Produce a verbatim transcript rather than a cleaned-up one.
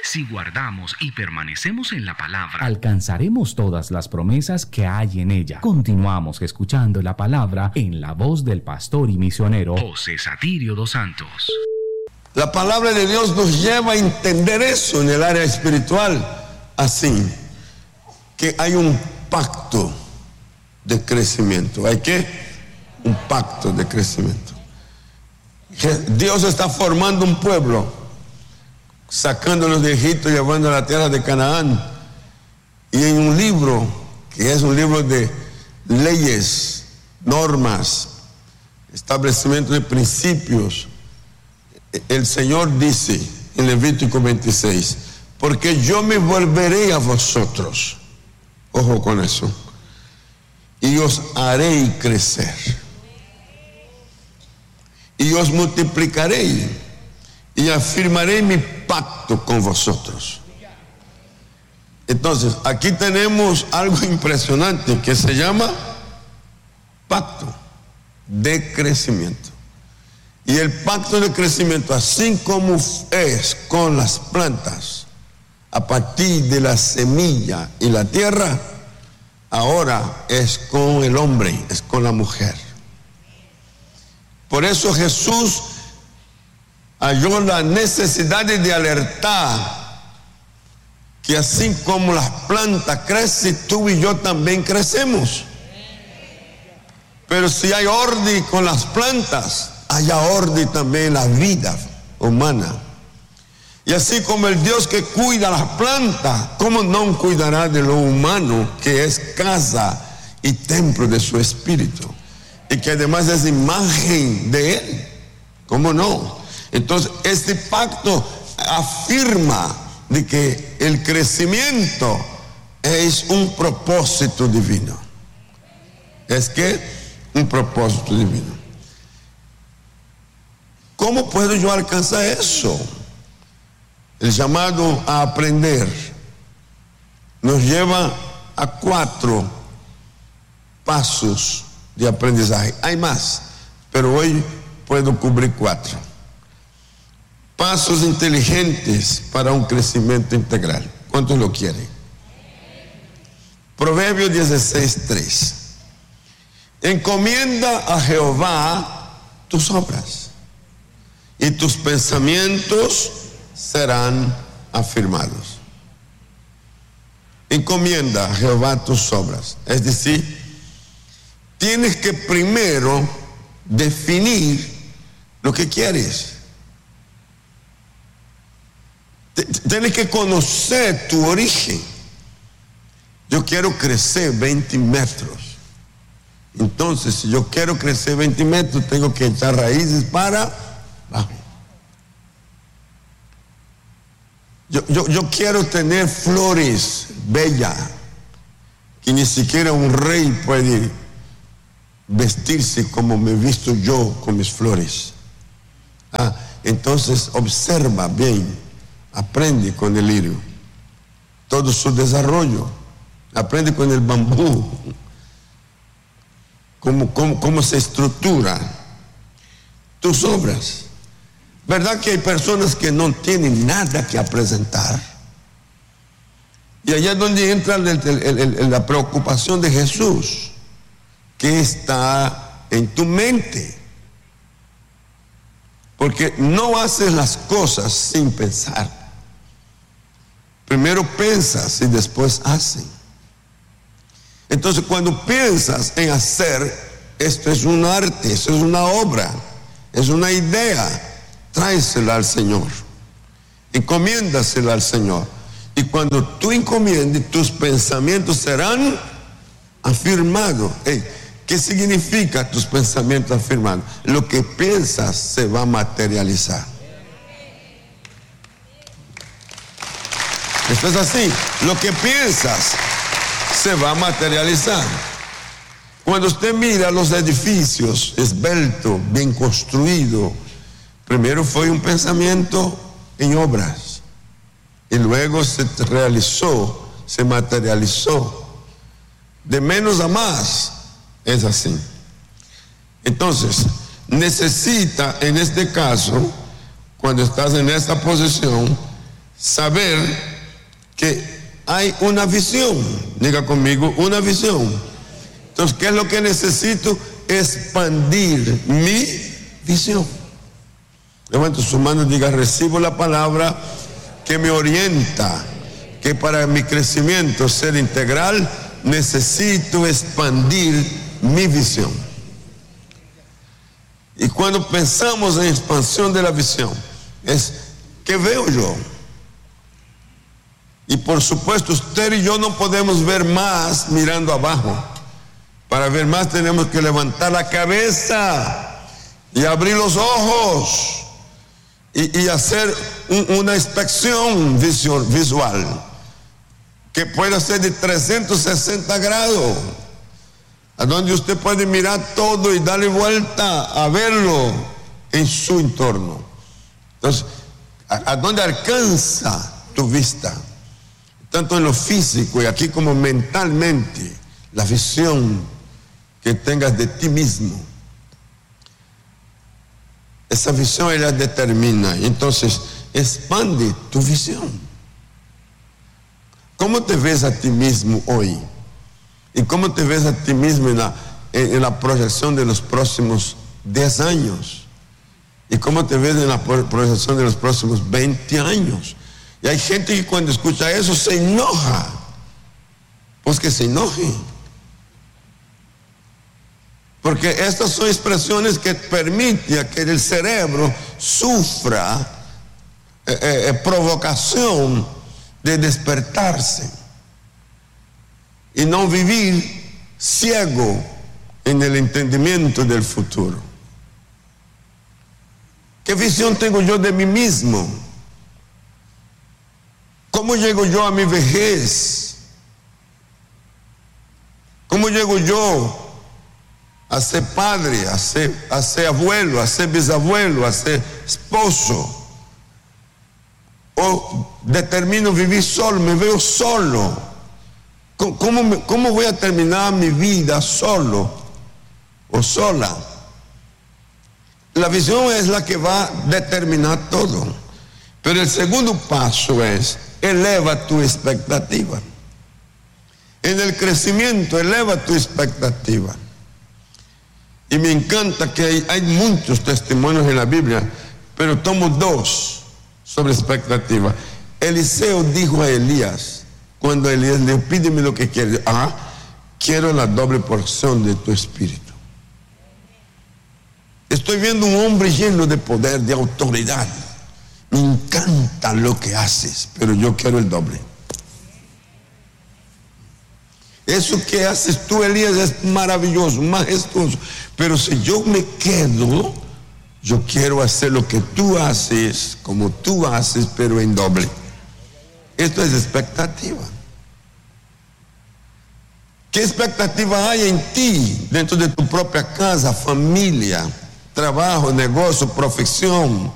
Si guardamos y permanecemos en la palabra, alcanzaremos todas las promesas que hay en ella. Continuamos escuchando la palabra en la voz del pastor y misionero José Satirio dos Santos. La palabra de Dios nos lleva a entender eso en el área espiritual, así, que hay un pacto de crecimiento. ¿Hay qué? Un pacto de crecimiento. Dios está formando un pueblo, sacándolos de Egipto y llevando a la tierra de Canaán. Y en un libro, que es un libro de leyes, normas, establecimiento de principios, el Señor dice en Levítico veintiséis, porque yo me volveré a vosotros, ojo con eso, y os haré crecer, y os multiplicaré, y afirmaré mi pacto con vosotros. Entonces, aquí tenemos algo impresionante que se llama pacto de crecimiento. Y el pacto de crecimiento, así como es con las plantas, a partir de la semilla y la tierra, ahora es con el hombre, es con la mujer. Por eso Jesús halló la necesidad de alertar que así como las plantas crecen, tú y yo también crecemos. Pero si hay orden con las plantas, haya orden también en la vida humana. Y así como el Dios que cuida las plantas, ¿cómo no cuidará de lo humano, que es casa y templo de su espíritu? Y que además es imagen de Él. ¿Cómo no? Entonces, este pacto afirma de que el crecimiento es un propósito divino. Es que un propósito divino. ¿Cómo puedo yo alcanzar eso? El llamado a aprender nos lleva a cuatro pasos de aprendizaje. Hay más, pero hoy puedo cubrir cuatro. Pasos inteligentes para un crecimiento integral. ¿Cuántos lo quieren? Proverbios dieciséis, tres. Encomienda a Jehová tus obras, y tus pensamientos serán afirmados. Encomienda a Jehová tus obras. Es decir, tienes que primero definir lo que quieres. Tienes que conocer tu origen. Yo quiero crecer veinte metros. Entonces, si yo quiero crecer veinte metros, tengo que echar raíces para abajo. Yo, yo, yo quiero tener flores bellas, que ni siquiera un rey puede vestirse como me he visto yo con mis flores. Ah, entonces observa bien, aprende con el lirio, todo su desarrollo, aprende con el bambú, cómo, cómo, cómo se estructura tus obras. ¿Verdad que hay personas que no tienen nada que presentar? Y allá es donde entra el, el, el, la preocupación de Jesús. ¿Qué está en tu mente? Porque no haces las cosas sin pensar. Primero piensas y después haces. Entonces, cuando piensas en hacer, esto es un arte, esto es una obra, es una idea. Tráesela al Señor, encomiéndasela al Señor, y cuando tú encomiendes, tus pensamientos serán afirmados. Hey, ¿qué significa tus pensamientos afirmados? Lo que piensas se va a materializar. Esto es así, lo que piensas se va a materializar. Cuando usted mira los edificios esbeltos, bien construidos, primero fue un pensamiento en obras y luego se realizó, se materializó. De menos a más, es así. Entonces, necesita en este caso, cuando estás en esta posición, saber que hay una visión. Diga conmigo, una visión. Entonces, ¿qué es lo que necesito? Expandir mi visión. Levanta sus manos y diga, recibo la palabra que me orienta, que para mi crecimiento ser integral necesito expandir mi visión. Y cuando pensamos en expansión de la visión, es ¿qué veo yo? Y por supuesto, usted y yo no podemos ver más mirando abajo. Para ver más tenemos que levantar la cabeza y abrir los ojos y, y hacer un, una inspección visual, visual que pueda ser de trescientos sesenta grados, a donde usted puede mirar todo y darle vuelta a verlo en su entorno. Entonces, a, a donde alcanza tu vista, tanto en lo físico y aquí como mentalmente, la visión que tengas de ti mismo. Esa visión ella determina. Entonces, expande tu visión. ¿Cómo te ves a ti mismo hoy? ¿Y cómo te ves a ti mismo en la, en, en la proyección de los próximos diez años? ¿Y cómo te ves en la proyección de los próximos veinte años? Y hay gente que cuando escucha eso se enoja. Pues que se enoje. Porque estas son expresiones que permiten que el cerebro sufra eh, eh, provocación de despertarse y no vivir ciego en el entendimiento del futuro. ¿Qué visión tengo yo de mí mismo? ¿Cómo llego yo a mi vejez? ¿Cómo llego yo a ser padre, a ser, a ser abuelo, a ser bisabuelo, a ser esposo? ¿O determino vivir solo, me veo solo? ¿Cómo, cómo, cómo voy a terminar mi vida solo o sola? La visión es la que va a determinar todo. Pero el segundo paso es, eleva tu expectativa. En el crecimiento, eleva tu expectativa. Y me encanta que hay, hay muchos testimonios en la Biblia, pero tomo dos sobre expectativa. Eliseo dijo a Elías, cuando Elías le dijo, pídeme lo que quieres. Ah, quiero la doble porción de tu espíritu. Estoy viendo un hombre lleno de poder, de autoridad. Me encanta lo que haces, pero yo quiero el doble. Eso que haces tú, Elías, es maravilloso, majestuoso. Pero si yo me quedo, yo quiero hacer lo que tú haces, como tú haces, pero en doble. Esto es expectativa. ¿Qué expectativa hay en ti, dentro de tu propia casa, familia, trabajo, negocio, profesión,